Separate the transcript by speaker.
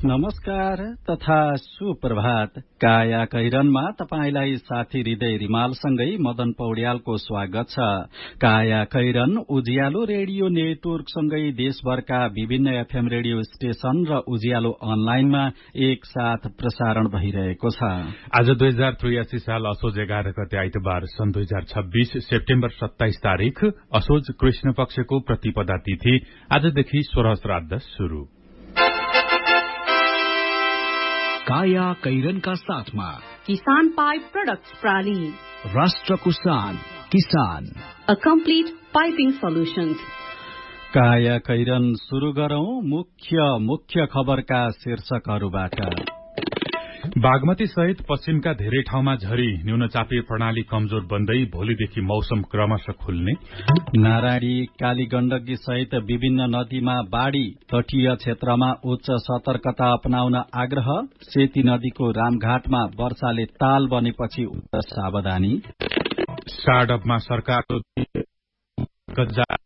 Speaker 1: नमस्कार तथा सुप्रभात। काया कैरनमा तपाईलाई साथी हृदय रिमालसँगै मदन पौड्यालको स्वागत छ। काया कैरन उज्यालो रेडियो नेटवर्कसँगै देशभरका विभिन्न एफएम रेडियो स्टेशन र उज्यालो अनलाइनमा एक साथ प्रसारण भइरहेको छ।
Speaker 2: आज 2083 साल असोज 11 गते आइतबार सन् 2026 सेप्टेम्बर 27 तारिक असोज कृष्ण पक्षको प्रतिपदा तिथि। आजदेखि 16 श्राद्ध शुरू।
Speaker 3: काया कैरनका साथमा
Speaker 4: किसान पाइप प्रोडक्ट्स प्राली,
Speaker 3: राष्ट्रको शान किसान,
Speaker 4: अ कम्प्लिट पाइपिङ सोल्युशन्स।
Speaker 1: काया कैरन शुरू गरौं मुख्य खबरका शीर्षकहरूबाट।
Speaker 2: बागमती सहित पश्चिमका धेरै ठाउँमा झरी, न्यूनचापीय प्रणाली कमजोर बन्दै भोलिदेखि मौसम क्रमशः खुल्ने।
Speaker 1: नारायणी, कालीगण्डकी सहित विभिन्न नदीमा बाढ़ी, तटीय क्षेत्रमा उच्च सतर्कता अपनाउन आग्रह। सेती नदीको रामघाटमा वर्षाले ताल बनेपछि सावधानी।
Speaker 2: स्टार्टअपमा सरकारको